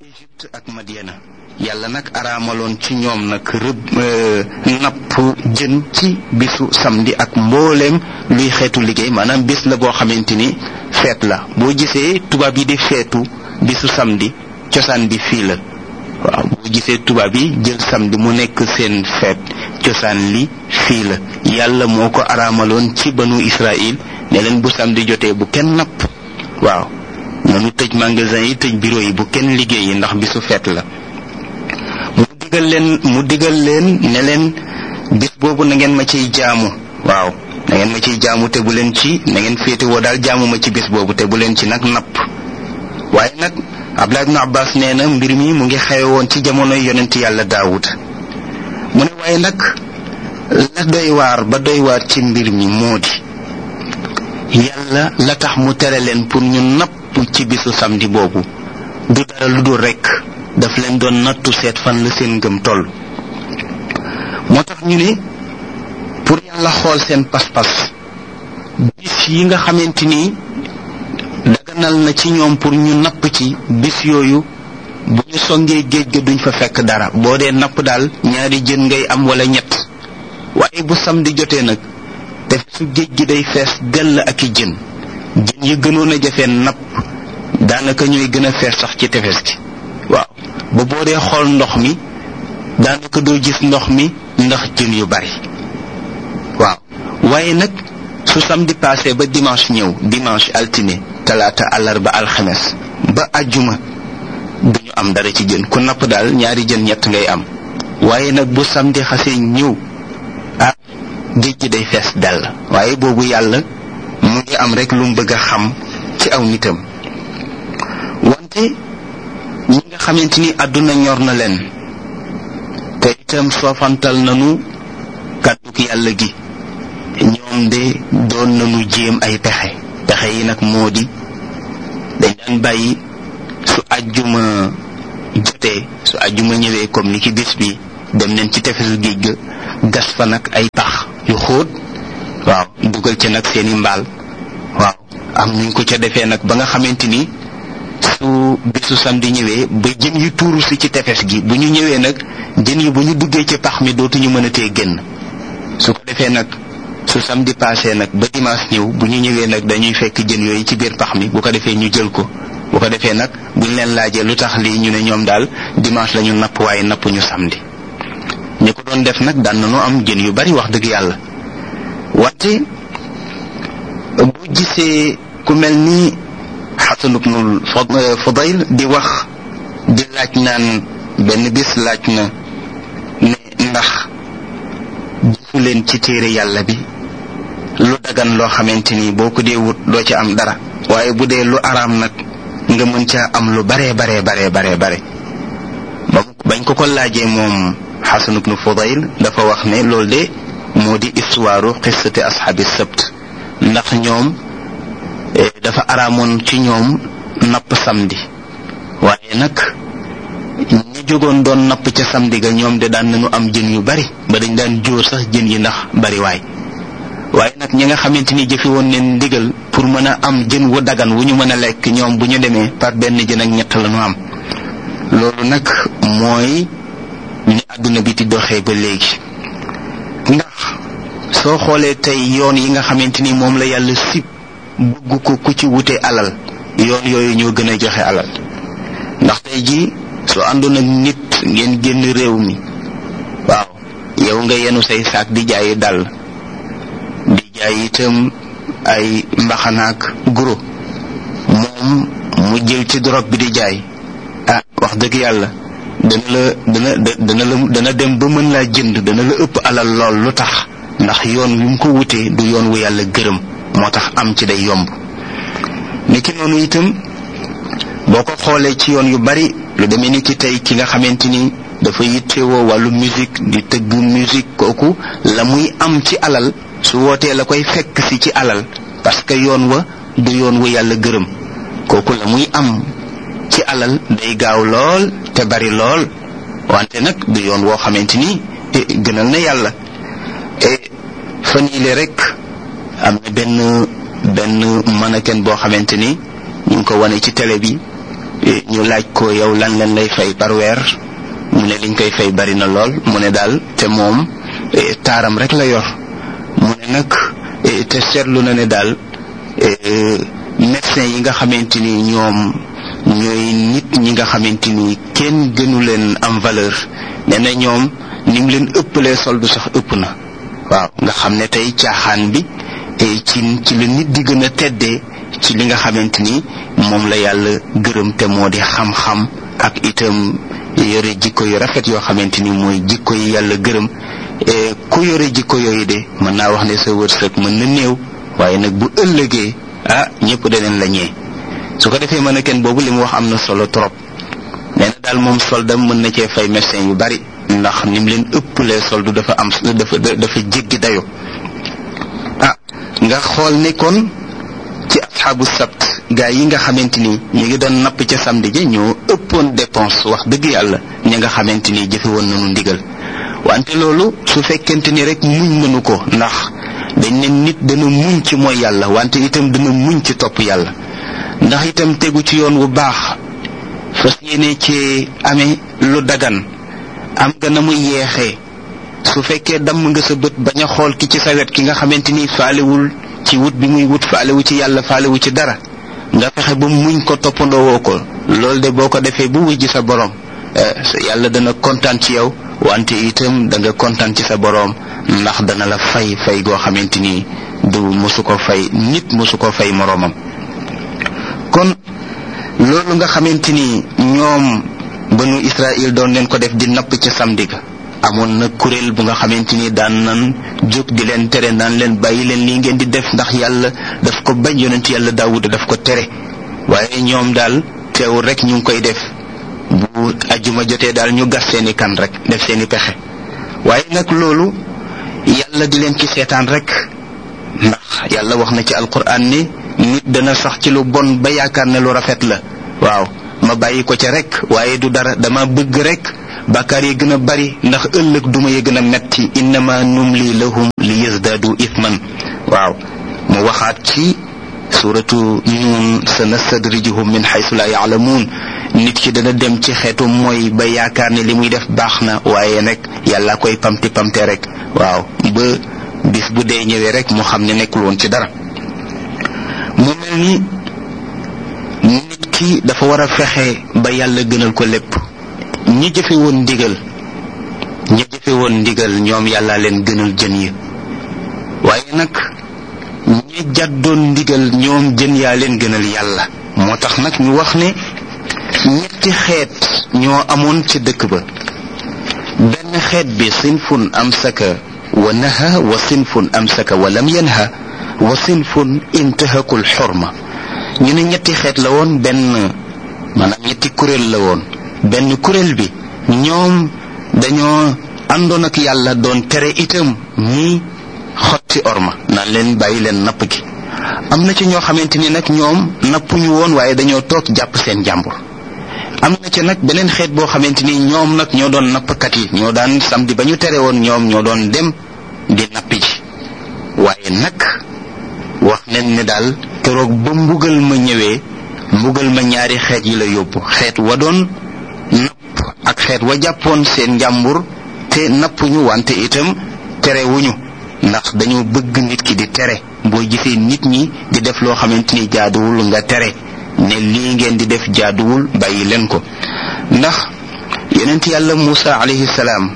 Égypte ak Madiana yàlla nag araamaloon ci ñoom nag napp jën ci bisu samedi ak mbooleem luy xeetu liggéey maanaam bés la boo xamante ni feet la boo gisee tubaab yi di feetu bisu samedi cosaan bi fii la waaw boo gisee tubaab yi jël samedi mu nekk seen feet cosaan li fii la yàlla moo ko araamaloon ci banu Israël ne leen bu samedi jotee bu kenn napp waaw nanu tëj magasin yi tëj bureau yi bu kenn liggéeyi ndax bisu feet la mu digal leen ne leen bis boobu na ngeen ma ciy jaamu waaw na ngeen ma ciy jaamu te bu leen ci na ngeen féete woo daal jaamu ma ci bis boobu te bu leen ci nag napp waaye nag Abdullah ibn Abbas nee na mbir mi mu ngi xewe woon ci jamonoy yonent yàlla Daawud mu ne waaye nag la doy waar ba doy waar ci mbir mi moo di yàlla la tax mu tere leen pour ñu napp ci bisu samedi boobu du dara lu dul rekk daf leen doon nattu seet fan la seen ngëm toll moo tax ñu ne pour yàlla xool seen pas-pas bis yi nga xamante ni daganal na ci ñoom pour ñu napp ci bis yooyu bu ñu songee géej ga duñ fa fekk dara boo dee napp daal ñaari jën ngay am wala ñett waaye bu samedi jotee nag te su géej gi day fees dell ak i jën yi gënoon a jafee napp daanaka ñooy gën a fees sax ci tefes gi waaw ba boo dee xool ndox mi daanaka doo gis ndox mi ndax jën yu bari waaw waaye nag su samedi passé ba dimanche ñëw dimanche altine talaata àllarba alxames ba ajjuma duñu am dara ci jën ku napp daal ñaari jën ñett ngay am waaye nag bu samedi xasee ñëw géej gi day fees dell waaye boobu yàlla mu ngi am rek lu mu bëgg a xam ci aw nitam wante ñi nga xamante ni àdduna ñor na leen te itam soofantal nanu kàdduk yàlla gi ñoom de doon nanu jéem ay pexe yi nag moo di dañ daan bàyyi su àjjuma jotee su àjjuma ñëwee comme ni ki bis bi dem nañ ci tefesu géej ga gas fa nag ay pax yu xóot waaw dugal ca nag seeni mbaal waaw am nuñ ko ca defee nag ba nga xamante ni su bisu samedi ñëwee ba jën yu tuuru si ci tefes gi bu ñu ñëwee nag jën yi bu ñu duggee ci pax mi dootuñu mën a tee génn su ko defee nag su samedi passé nag ba dimanche ñëw bu ñu ñëwee nag dañuy fekk jën yooyu ci biir pax mi bu ko defee ñu jël ko bu ko defee nag buñ leen laajee lu tax lii ñu ne ñoom daal dimanche lañu napp waaye napp ñu samedi ñi ko doon def nag daan nañu am jën yu bari wax dëgg yàlla wante bu gisee ku mel ni Xasan ibnul Fudayl di wax di laaj naan benn bis laaj na ne ndax gisu leen ci téere yàlla bi lu dagan loo xamante ni boo ko dee wut doo ci am dara waaye bu dee lu araam nag nga mën caa am lu bare bañ ko laajee moom Xasan ibnu Fudayl dafa wax ne loolu de moo di histoire qissati ashaabi sabt ndax ñoom dafa araamoon ci ñoom napp samedi waaye nag ñi jógoon doon napp ca samedi ga ñoom de daan nañu am jën yu bari ba dañ daan jóor sax jën yi ndax bari waaye nag ñi nga xamante ni jëfe woon neen ndigal pour mën a am jën wu dagan wu ñu mën a lekk ñoom bu ñu demee par benn jën ak ñett la ñu am loolu nag mooy ni àdduna bi di doxee ba léegi ndax soo xoolee tey yoon yi nga xamante ni moom la yàlla sib bëgg ko ku ci wute alal yoon yooyu ñoo gën a joxe alal ndax tey ji soo àndoon ak nit ngeen génn réew mi waaw yow nga yenu say saak di jaayi dàll di jaay itam ay mbaxanaak guro moom mu jël ci drogue bi di jaay wax dëgg yàlla dana dem ba mën laa jënd dana la ëpp alal lool lu tax ndax yoon wi mu ko wutee du yoon wu yàlla gërëm moo tax am ci day yomb niki noonu itam boo ko xoolee ci yoon yu bari lu demee ni ki tey ki nga xamante ni dafa yittewoo wàllu musique di tëgg musique kooku la muy am ci alal su wootee la koy fekk si ci alal parce que yoon wa du yoon wu yàlla gërëm kooku la muy am ci alal day gaaw lool te bari lool wante nag du yoon woo xamante ni gënal na yàlla fan yile rek am na benn mannequin boo xamante ni ñu ngi ko wane ci télé bi ñu laaj ko yow lan leen lay fay par weer mu ne liñ koy fay bari na lool mu ne daal te moom taaram rek la yor mu ne nag te seetlu na ne daal médecin yi nga xamante ni ñoom ñooy nit ñi nga xamante ni kenn gënu leen am valeur nee na ñoom ni mu leen ëppalee soldu sax ëpp na waaw nga xam ne tey caaxaan bi ci la nit di gën a teddee ci li nga xamante ni moom la yàlla gërëm te moo di xam-xam ak itam yore jikko yu rafet yoo xamante ni mooy jikko yi yàlla gërëm ku yore jikko yooyu de mën naa wax ne sa wërsëg mën na néew waaye nag bu ëllëgee ñëpp daneen la ñee su ko defee mën a kenn boobu li mu wax am na solo trop nee na daal moom soldam mën na cee fay médecin yu bari ndax ni mu leen ëppalee soldu dafa jéggi dayo nga xool ne kon ci asxaabu sabt gaa yi nga xamante ni ñu ngi doon napp ca samedi ji ñoo ëppoon dépense wax dëgg yàlla ñi nga xamante ni jëfe woon nañu ndigal wante loolu su fekkente ni rek muñ mënu ko ndax dañ ne nit dana muñ ci mooy yàlla wante itam dana muñ ci topp yàlla ndax itam tegu ci yoon wu baax fas yéene ci amee lu dagan am nga na muy yeexee su fekkee damm nga sa bët bañ a xool ki ci sa wet ki nga xamante ni faalewul ci wut bi muy wut faalewu ci yàlla faalewu ci dara nga fexe ba muñ ko toppandoowoo ko loolu de boo ko defee bu wujji sa borom yàlla dana kontaan ci yow wante itam da nga kontaan ci sa borom ndax dana la fay goo xamante ni du mosu ko fay nit mosu ko fay moroomam kon loolu nga xamante ni ñoom banu Israël doon leen ko def di napp ca samedi ga amoon na kuréel bu nga xamante ni daan nan jóg di leen tere naan leen bàyyi leen lii ngeen di def ndax yàlla daf ko bañ yonent yàlla Daawuda daf ko tere waaye ñoom daal teewul rek ñu ngi koy def bu ajjuma jotee daal ñu gas seeni kan rek def seeni pexe waaye nag loolu yàlla di leen ci seetaan rek ndax yàlla wax na ci alquran ni nit dana sax ci lu bon ba yaakaar ne lu rafet la waaw ma bàyyi ko ca rek waaye du dara dama bëgg rek bàkkaar yi gën a bari ndax ëllëg duma yi gën a metti innama numli lahum li yazdadu ithman waaw mu waxaat ci suratu Nuun sanastadrijuhum min haythu la ya'lamun nit ki dana dem ci xeetu mooy ba yaakaar ne li muy def baax na waaye nag yàlla koy pamte rek waaw ba bis bu dee ñëwee rek mu xam ne nekkul woon ci dara mu mel ni nit ki dafa war a fexe ba yàlla gënal ko lépp ñi jëfe woon ndigal ñoom yàlla leen gënal jën yi waaye nag ñi jàddoon ndigal ñoom jën yaa leen gënal yàlla moo tax nag ñu wax ne ñetti xeet ñoo amoon ci dëkk ba benn xeet bi sinfun amsaka wa naha wa sinfun amsaka wa lam yanha wa sinfun intahakul xorma ñu ne ñetti xeet la woon benn maanaam ñetti kuréel la woon benn kuréel bi ñoom dañoo àndoon ak yàlla doon tere itam ñi xotti orma naan leen bàyyi leen napp gi am na ci ñoo xamante ni nag ñoom nappuñu woon waaye dañoo toog jàpp seen jàmbur am na ci nag beneen xeet boo xamante ni ñoom nag ñoo doon nappkat yi ñoo daan samedi ba ñu tere woon ñoom ñoo doon dem di nappi ji waaye nag wax nañ ne daal keroog ba mbugal ma ñëwee mbugal ma ñaari xeet yi la yóbbu xeet wa doon napp ak xeet wa jàppoon seen njàmbur te nappuñu wante itam terewuñu ndax dañoo bëgg nit ki di tere boo gisee nit ñi di def loo xamante ni jaaduwul nga tere ne lii ngeen di def jaaduwul bàyyi leen ko ndax yonent yàlla Muusa alayhi salaam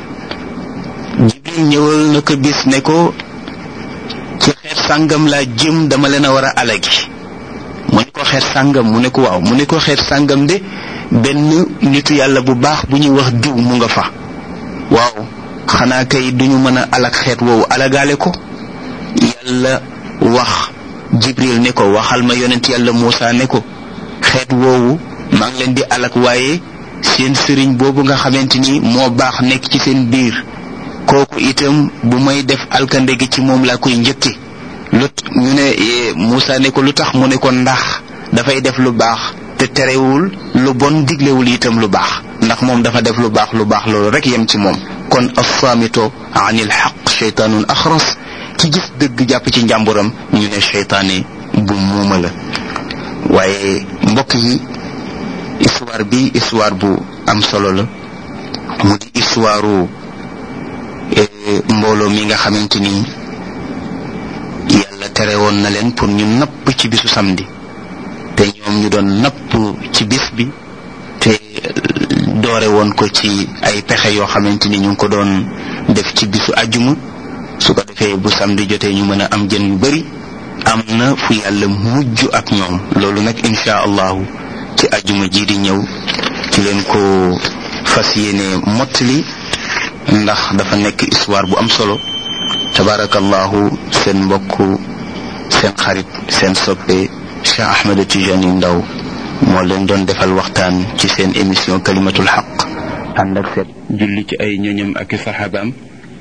Jibril ñëwal na ko bis ne ko ci xeet sàngam laa jëm dama leen a war a alagi mu ne ko xeet sàngam mu ne ko waaw mu ne ko xeet sàngam de benn nitu yàlla bu baax bu ñuy wax diw mu nga fa waaw xanaa kay duñu mën a alag xeet woowu alagaale ko yàlla wax Jibril ne ko waxal ma yonent yàlla Muusa ne ko xeet woowu maa ngi leen di alag waaye seen sëriñ boobu nga xamante ni moo baax nekk ci seen biir kooku itam bu may def alkande gi ci moom laa koy njëkke ñu ne Muusa ne ko lu tax mu ne ko ndax dafay def lu baax te terewul lu bon diglewul itam lu baax ndax moom dafa def lu baax loolu rek yem ci moom kon as-saamito anil xaq sheytaanun axras ci gis dëgg jàpp ci njàmburam ñu ne sheytaane bu muuma la waaye mbokk yi histoire bi histoire bu am solo la mu di histoire mbooloo mi nga xamante ni yàlla tere woon na leen pour ñu napp ci bisu samedi te ñoom ñu doon napp ci bis bi te doore woon ko ci ay pexe yoo xamante ni ñu ngi ko doon def ci bisu àjjuma su ko defee bu samedi jotee ñu mën a am jën yu bari am na fu yàlla mujj ak ñoom loolu nag insha allahu ci àjjuma ji di ñëw ci leen ko fas yéene mottali ndax dafa nekk histoire bu am solo tabarakallahu seen mbokk seen xarit seen soppe Cheikh Ahmed Tidiane Ndao moo leen doon defal waxtaan ci seen émission kalimatul xaq ànd ak seet julli ci ay ñoñam ak saxaabaam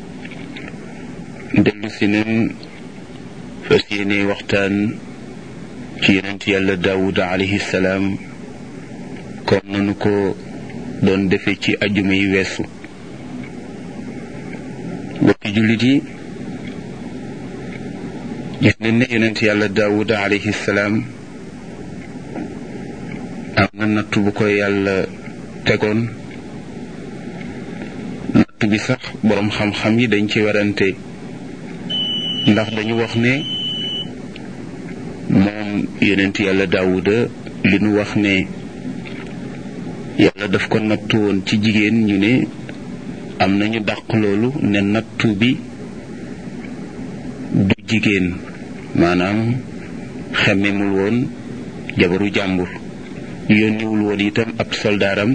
dellu si neen fas yéene waxtaan ci yonent yàlla Daawuda alayhi salaam comme nanu ko doon defe ci ajjuma yi weesu bokki jullit yi gis nañ ne yonent yàlla Daawuda alayhi salaam am na nattu bu ko yàlla tegoon nattu bi sax boroom xam-xam yi dañ ci werante ndax dañu wax ne moom yonent yàlla Daawuda li nu wax ne yàlla daf ko nattu woon ci jigéen ñu ne am nañu dàq loolu ne nattu bi du jigéen maanaam xemmemul woon jabaru jàmbur yónniwul woon itam ab soldaaram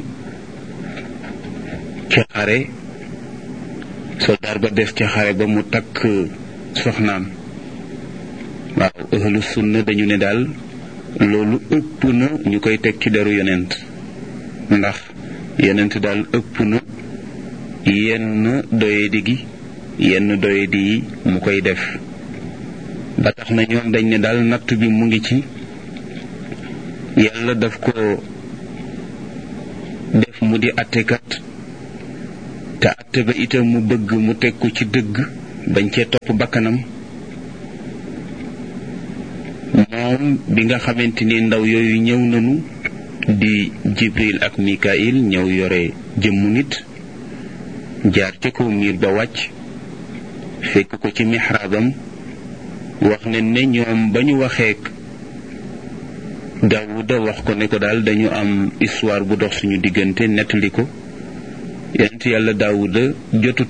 ci xare soldaar ba des ci xare ba mu takk soxnaam waaw ahlu sunna dañu ne daal loolu ëpp na ñu koy teg ci deru yonent ndax yonent daal ëpp na yenn doyadi gi yenn doyadi yi mu koy def ba tax na ñoom dañ ne daal nattu bi mu ngi ci yàlla daf ko def mu di attekat te atte ba itam mu bëgg mu teg ko ci dëgg bañ cee topp bakkanam moom bi nga xamante ni ndaw yooyu ñëw nañu di Jibril ak Mikail ñëw yore jëmmu nit jaar ca kaw miir ba wàcc fekk ko ci mihraabam wax ne ñoom ba ñu waxeek Daawuda wax ko ne ko daal dañu am histoire bu dox suñu diggante nettali ko yonent yàlla Daawuda jotut